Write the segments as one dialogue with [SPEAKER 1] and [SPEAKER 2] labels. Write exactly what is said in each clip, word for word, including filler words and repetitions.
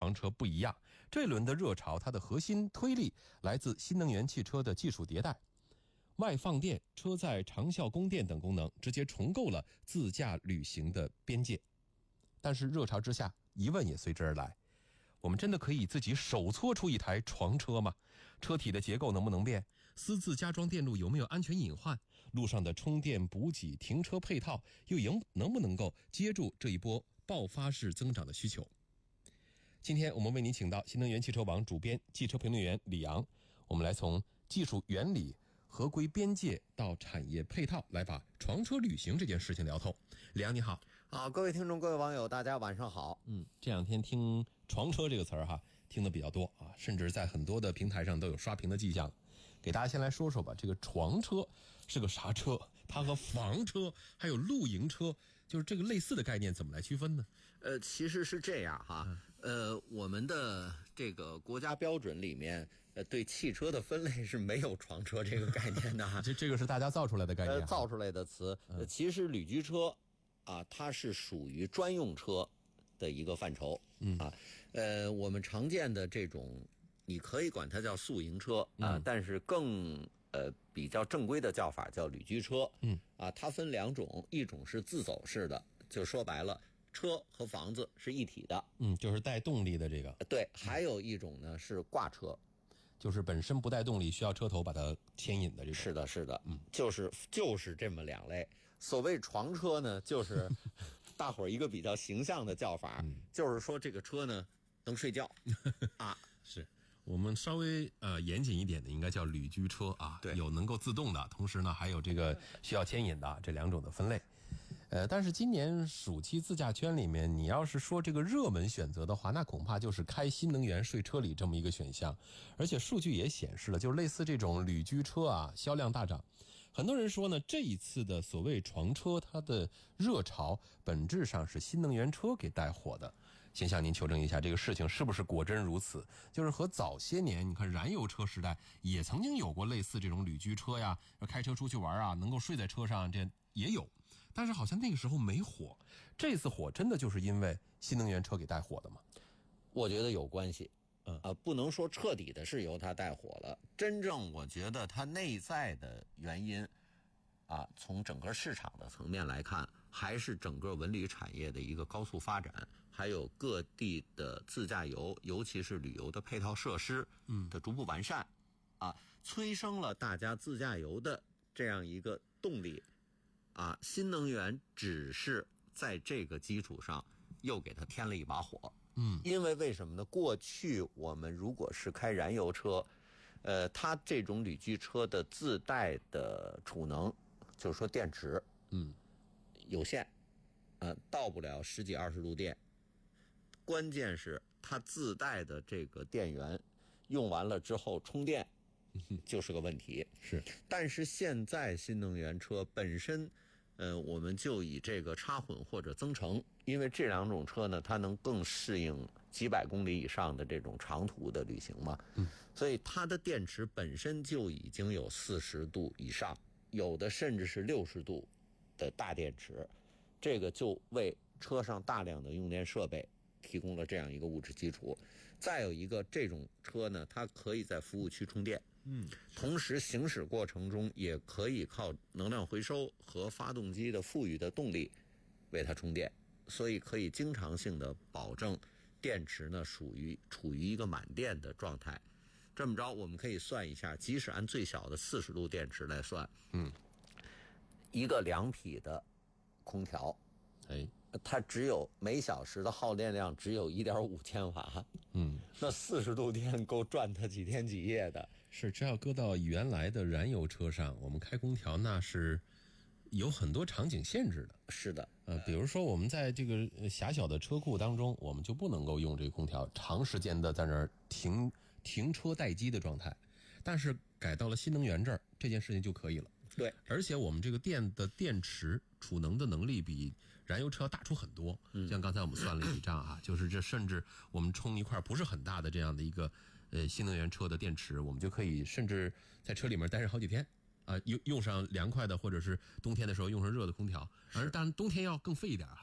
[SPEAKER 1] 床车不一样，这轮的热潮它的核心推力来自新能源汽车的技术迭代，外放电、车载长效供电等功能直接重构了自驾旅行的边界。但是热潮之下，疑问也随之而来，我们真的可以自己手搓出一台床车吗？车体的结构能不能变？私自加装电路有没有安全隐患？路上的充电补给、停车配套又能能不能够接住这一波爆发式增长的需求？今天我们为您请到新能源汽车网主编、汽车评论员李阳，我们来从技术原理、合规边界到产业配套，来把床车旅行这件事情聊透。李阳你好。
[SPEAKER 2] 好，各位听众、各位网友，大家晚上好。
[SPEAKER 1] 嗯，这两天听床车这个词儿哈，听得比较多啊，甚至在很多的平台上都有刷屏的迹象。给大家先来说说吧，这个床车是个啥车？它和房车还有露营车，就是这个类似的概念，怎么来区分呢？
[SPEAKER 2] 呃，其实是这样哈，呃，我们的这个国家标准里面，呃，对汽车的分类是没有床车这个概念的哈。
[SPEAKER 1] 这这个是大家造出来的概念，
[SPEAKER 2] 呃，造出来的词。呃，其实旅居车啊，它是属于专用车的一个范畴。嗯啊，呃，我们常见的这种，你可以管它叫宿营车啊，嗯、但是更呃比较正规的叫法叫旅居车。嗯啊，它分两种，一种是自走式的，就说白了，车和房子是一体的。
[SPEAKER 1] 嗯，就是带动力的这个。
[SPEAKER 2] 对，还有一种呢是挂车。
[SPEAKER 1] 就是本身不带动力，需要车头把它牵引的这种。
[SPEAKER 2] 是的，是的，嗯，就是就是这么两类。所谓床车呢，就是大伙儿一个比较形象的叫法，嗯、就是说这个车呢能睡觉啊。
[SPEAKER 1] 是我们稍微呃严谨一点的，应该叫旅居车啊，
[SPEAKER 2] 对，
[SPEAKER 1] 有能够自动的，同时呢还有这个需要牵引的这两种的分类。呃，但是今年暑期自驾圈里面，你要是说这个热门选择的话，那恐怕就是开新能源睡车里这么一个选项。而且数据也显示了，就类似这种旅居车啊，销量大涨。很多人说呢，这一次的所谓床车，它的热潮本质上是新能源车给带火的。先向您求证一下，这个事情是不是果真如此？就是和早些年你看燃油车时代也曾经有过类似这种旅居车呀，开车出去玩啊，能够睡在车上，这也有。但是好像那个时候没火，这次火真的就是因为新能源车给带火的吗？
[SPEAKER 2] 我觉得有关系，嗯呃，不能说彻底的是由它带火了。真正我觉得它内在的原因，啊，从整个市场的层面来看，还是整个文旅产业的一个高速发展，还有各地的自驾游，尤其是旅游的配套设施，嗯的逐步完善，啊，催生了大家自驾游的这样一个动力。啊，新能源只是在这个基础上又给它添了一把火。嗯，因为为什么呢？过去我们如果是开燃油车，呃，它这种旅居车的自带的储能，就是说电池，嗯，有限，呃，到不了十几二十度电。关键是它自带的这个电源用完了之后充电，就是个问题。
[SPEAKER 1] 是，
[SPEAKER 2] 但是现在新能源车本身。呃，我们就以这个插混或者增程，因为这两种车呢，它能更适应几百公里以上的这种长途的旅行嘛。嗯，所以它的电池本身就已经有四十度以上，有的甚至是六十度的大电池，这个就为车上大量的用电设备提供了这样一个物质基础。再有一个，这种车呢，它可以在服务区充电。嗯，同时行驶过程中也可以靠能量回收和发动机的赋予的动力为它充电，所以可以经常性的保证电池呢属于处于一个满电的状态。这么着，我们可以算一下，即使按最小的四十度电池来算，嗯，一个两匹的空调，哎，它只有每小时的耗电量只有 一点五千瓦，嗯，那四十度电够转它几天几夜的。
[SPEAKER 1] 是，这要搁到原来的燃油车上，我们开空调那是有很多场景限制的。
[SPEAKER 2] 是的，
[SPEAKER 1] 呃，比如说我们在这个狭小的车库当中，我们就不能够用这个空调长时间的在那儿停停车待机的状态，但是改到了新能源这儿，这件事情就可以了。
[SPEAKER 2] 对，
[SPEAKER 1] 而且我们这个电的电池储能的能力比燃油车要大出很多。嗯，像刚才我们算了一笔账啊，就是这甚至我们充一块不是很大的这样的一个呃新能源车的电池，我们就可以甚至在车里面待上好几天啊、呃，用用上凉快的，或者是冬天的时候用上热的空调。而当然冬天要更费一点哈。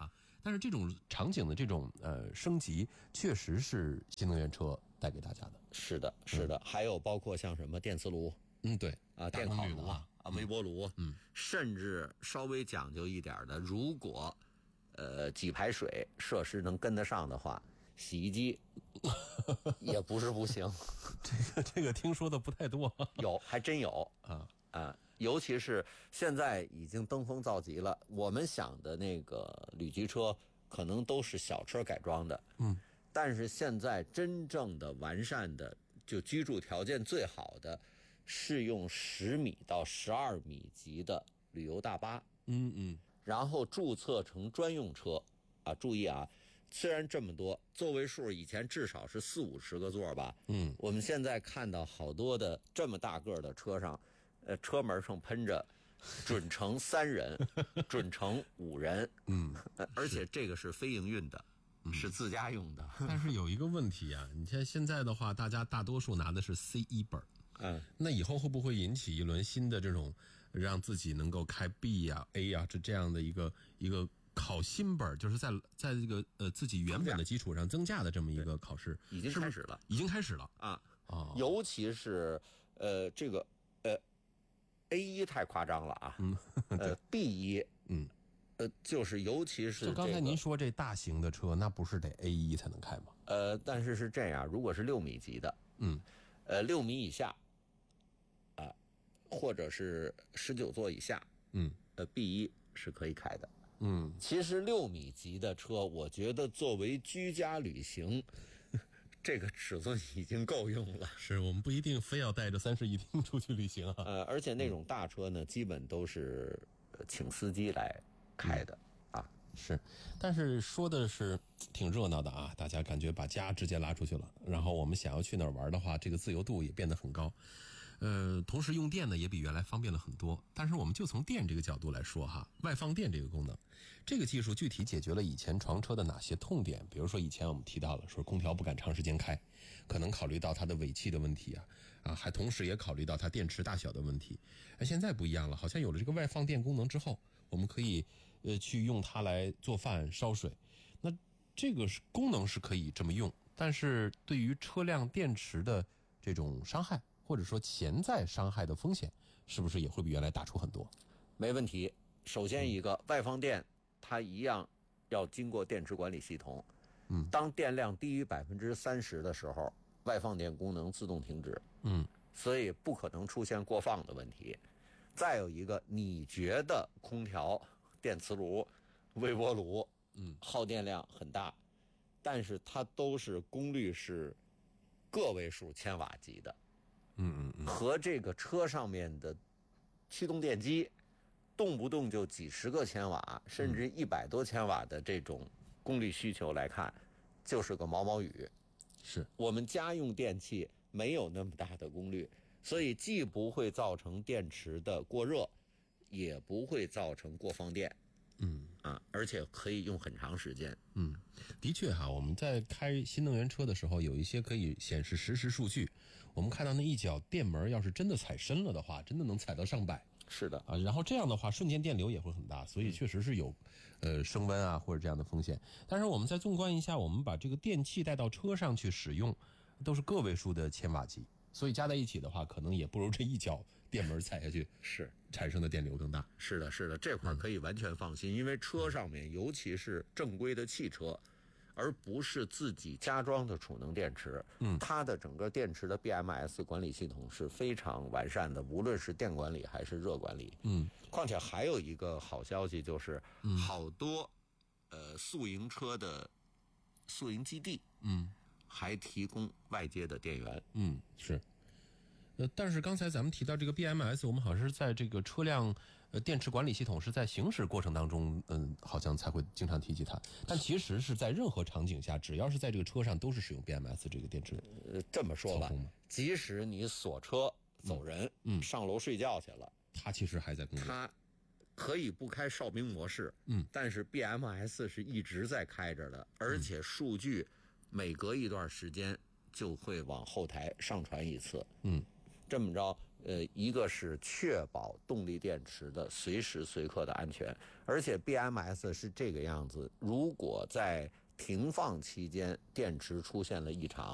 [SPEAKER 1] 但是这种场景的这种呃升级，确实是新能源车带给大家的。
[SPEAKER 2] 是的，是的，嗯、还有包括像什么电磁炉，
[SPEAKER 1] 嗯，对
[SPEAKER 2] 啊，电烤炉啊，啊，微波炉，嗯，甚至稍微讲究一点的，如果呃几排水设施能跟得上的话，洗衣机也不是不行。
[SPEAKER 1] 这个这个听说的不太多，
[SPEAKER 2] 有还真有啊啊。尤其是现在已经登峰造极了，我们想的那个旅居车可能都是小车改装的，嗯，但是现在真正的完善的，就居住条件最好的，是用十米到十二米级的旅游大巴，
[SPEAKER 1] 嗯嗯，
[SPEAKER 2] 然后注册成专用车，啊，注意啊，虽然这么多座位数，以前至少是四五十个座吧，嗯，我们现在看到好多的这么大个的车上。呃，车门上喷着准乘三人，准乘五人，嗯，而且这个是非营运的，嗯、是自家用的。
[SPEAKER 1] 但是有一个问题啊，你看现在的话，大家大多数拿的是 C 一 本，嗯，那以后会不会引起一轮新的这种让自己能够开 B 呀、啊、A 呀、啊、这这样的一个一个考新本，就是在在这个呃自己原本的基础上增加的这么一个考试，
[SPEAKER 2] 已经开始了，
[SPEAKER 1] 已经开始了
[SPEAKER 2] 啊啊！尤其是呃这个呃。A 一太夸张了啊，嗯，呃 ，B 一，嗯，呃，就是尤其是、这个、
[SPEAKER 1] 就刚才您说这大型的车，那不是得 A 一才能开吗？
[SPEAKER 2] 呃，但是是这样，如果是六米级的，嗯，呃，六米以下，啊、呃，或者是十九座以下，嗯，呃 ，B 一是可以开的，嗯，其实六米级的车，我觉得作为居家旅行。这个尺寸已经够用了，
[SPEAKER 1] 是我们不一定非要带着三室一厅出去旅行啊。
[SPEAKER 2] 呃，而且那种大车呢，嗯、基本都是请司机来开的、嗯、啊。
[SPEAKER 1] 是，但是说的是挺热闹的啊，大家感觉把家直接拉出去了，然后我们想要去哪儿玩的话，这个自由度也变得很高。呃，同时用电呢也比原来方便了很多。但是我们就从电这个角度来说哈，外放电这个功能，这个技术具体解决了以前床车的哪些痛点？比如说以前我们提到了说空调不敢长时间开，可能考虑到它的尾气的问题啊，啊，还同时也考虑到它电池大小的问题。而现在不一样了，好像有了这个外放电功能之后，我们可以呃去用它来做饭烧水。那这个是功能是可以这么用，但是对于车辆电池的这种伤害，或者说潜在伤害的风险，是不是也会比原来大出很多？
[SPEAKER 2] 没问题。首先一个、嗯、外放电，它一样要经过电池管理系统。嗯，当电量低于百分之三十的时候，外放电功能自动停止。嗯，所以不可能出现过放的问题。再有一个，你觉得空调、电磁炉、微波炉，嗯，耗电量很大，但是它都是功率是个位数千瓦级的。嗯嗯嗯，和这个车上面的驱动电机动不动就几十个千瓦甚至一百多千瓦的这种功率需求来看，就是个毛毛雨。
[SPEAKER 1] 是
[SPEAKER 2] 我们家用电器没有那么大的功率，所以既不会造成电池的过热，也不会造成过放电。嗯啊，而且可以用很长时间。
[SPEAKER 1] 嗯，的确哈，我们在开新能源车的时候，有一些可以显示实时数据。我们看到那一脚电门要是真的踩深了的话，真的能踩到上百。
[SPEAKER 2] 是的
[SPEAKER 1] 啊，然后这样的话，瞬间电流也会很大，所以确实是有，呃，升温啊或者这样的风险。但是我们再纵观一下，我们把这个电器带到车上去使用，都是个位数的千瓦级，所以加在一起的话，可能也不如这一脚电门踩下去
[SPEAKER 2] 是
[SPEAKER 1] 产生的电流更大。
[SPEAKER 2] 是的，是的，这块可以完全放心，嗯、因为车上面，尤其是正规的汽车，而不是自己加装的储能电池，嗯，它的整个电池的 B M S 管理系统是非常完善的，无论是电管理还是热管理，嗯，况且还有一个好消息就是，嗯、好多呃宿营车的宿营基地，嗯，还提供外接的电源，
[SPEAKER 1] 嗯，是。呃，但是刚才咱们提到这个 B M S， 我们好像是在这个车辆呃电池管理系统是在行驶过程当中，嗯，好像才会经常提及它。但其实是在任何场景下，只要是在这个车上，都是使用 B M S 这个电池。
[SPEAKER 2] 呃，这么说吧，即使你锁车走人，嗯，上楼睡觉去了，
[SPEAKER 1] 它其实还在工作。
[SPEAKER 2] 它可以不开哨兵模式，嗯，但是 B M S 是一直在开着的，而且数据每隔一段时间就会往后台上传一次，嗯。这么着， 呃，一个是确保动力电池的随时随刻的安全，而且 B M S 是这个样子，如果在停放期间电池出现了异常，